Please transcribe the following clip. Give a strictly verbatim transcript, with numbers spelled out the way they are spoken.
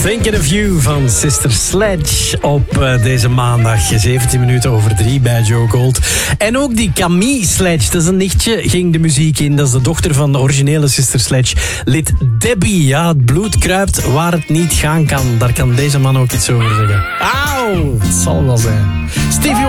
Thinking of You van Sister Sledge op uh, deze maandag, zeventien minuten over drie bij Joe Gold. En ook die Camille Sledge, dat is een nichtje, ging de muziek in. Dat is de dochter van de originele Sister Sledge. Lid Debbie, ja, het bloed kruipt waar het niet gaan kan. Daar kan deze man ook iets over zeggen. Auw, het zal wel zijn. Stevie